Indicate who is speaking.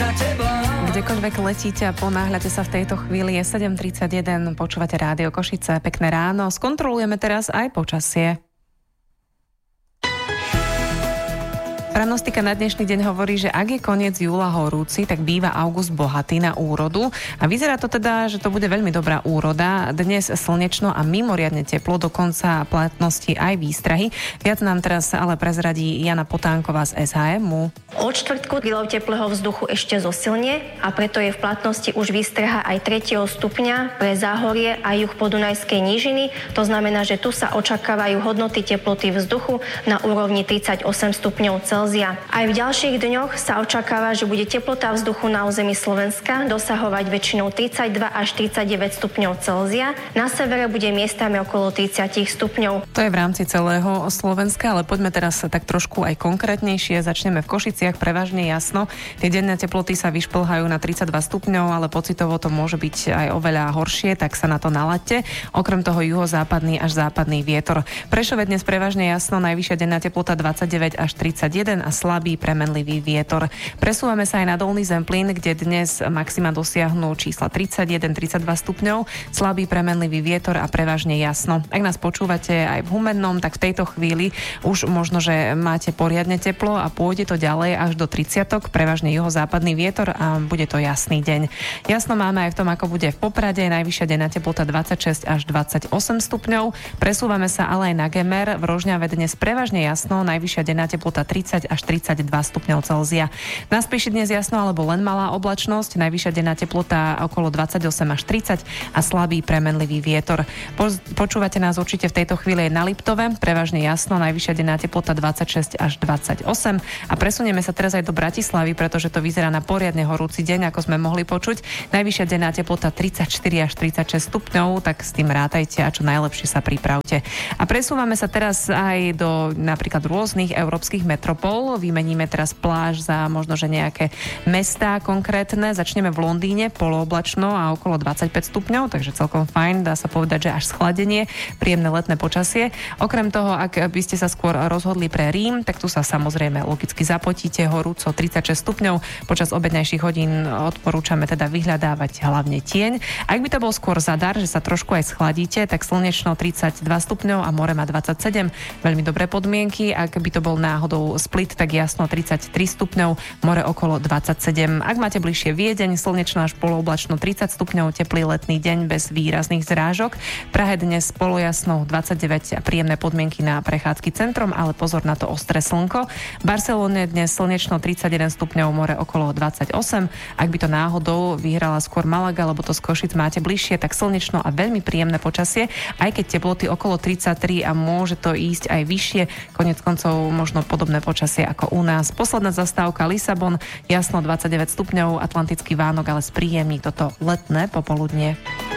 Speaker 1: Kdekoľvek letíte a ponáhľate sa v tejto chvíli, je 7:31, počúvate Rádio Košice, pekné ráno. Skontrolujeme teraz aj počasie. Prognostika na dnešný deň hovorí, že ak je koniec júla horúci, tak býva august bohatý na úrodu a vyzerá to teda, že to bude veľmi dobrá úroda. Dnes slnečno a mimoriadne teplo, dokonca platnosti aj výstrahy. Viac nám teraz ale prezradí Jana Potánková z SHM-u.
Speaker 2: Od štvrtku prílev teplého vzduchu ešte zosilnie a preto je v platnosti už výstraha aj 3. stupňa pre Záhorie a juh Podunajskej nížiny. To znamená, že tu sa očakávajú hodnoty teploty vzduchu na úrovni 38 stupňov Celzia. Aj v ďalších dňoch sa očakáva, že bude teplota vzduchu na území Slovenska dosahovať väčšinou 32 až 39 stupňov Celzia. Na severe bude miestami okolo 30 stupňov.
Speaker 1: To je v rámci celého Slovenska, ale poďme teraz tak trošku aj konkrétnejšie. Začneme v Košiciach, prevažne jasno. Tie denné teploty sa vyšplhajú na 32 stupňov, ale pocitovo to môže byť aj oveľa horšie, tak sa na to nalaďte. Okrem toho juhozápadný až západný vietor. Prešove dnes prevažne jasno, najvyššia denná teplota 29 až 31 a slabý premenlivý vietor. Presúvame sa aj na Dolný Zemplín, kde dnes maxima dosiahnu čísla 31-32 stupňov, slabý premenlivý vietor a prevažne jasno. Ak nás počúvate aj v Humennom, tak v tejto chvíli už možno, že máte poriadne teplo a pôjde to ďalej až do 30, prevažne juhozápadný vietor a bude to jasný deň. Jasno máme aj v tom, ako bude v Poprade, najvyššia denná teplota 26 až 28 stupňov. Presúvame sa ale aj na Gemer, v Rožňave dnes prevažne jasno, najvyššia denná teplota 30 až 32 stupňov Celzia. Na Spiši dnes jasno alebo len malá oblačnosť, najvyššia denná teplota okolo 28 až 30 a slabý premenlivý vietor. Počúvate nás určite v tejto chvíli na Liptove, prevažne jasno, najvyššia denná teplota 26 až 28 a presunieme sa teraz aj do Bratislavy, pretože to vyzerá na poriadne horúci deň, ako sme mohli počuť. Najvyššia denná teplota 34 až 36 stupňov, tak s tým rátajte a čo najlepšie sa pripravte. A presúvame sa teraz aj do napríklad rôznych európskych metropol. Vymeníme teraz pláž za možno, že nejaké mestá konkrétne. Začneme v Londýne, polooblačno a okolo 25 stupňov, takže celkom fajn, dá sa povedať, že až schladenie, príjemné letné počasie. Okrem toho, ak by ste sa skôr rozhodli pre Rím, tak tu sa samozrejme logicky zapotíte, horúco 36 stupňov. Počas obednejších hodín odporúčame teda vyhľadávať hlavne tieň. Ak by to bol skôr Zadar, že sa trošku aj schladíte, tak slnečno 32 stupňov a more má 27. Veľmi dobré podmienky. Ak by to bol náhodou Split, tak jasno 33 stupňov, more okolo 27. Ak máte bližšie Viedeň, slnečno až polooblačno 30 stupňov, teplý letný deň bez výrazných zrážok. V Prahe dnes polojasno 29 a príjemné podmienky na prechádzky centrom, ale pozor na to ostré slnko. V Barcelone dnes slnečno 31 stupňov, more okolo 28. Ak by to náhodou vyhrala skôr Malaga, lebo to z Košic máte bližšie, tak slnečno a veľmi príjemné počasie, aj keď teploty okolo 33 a môže to ísť aj vyššie, koniec koncov možno podobné počasie ako u nás. Posledná zastávka Lisabon, jasno 29 stupňov, Atlantický Vánok, ale spríjemní toto letné popoludnie.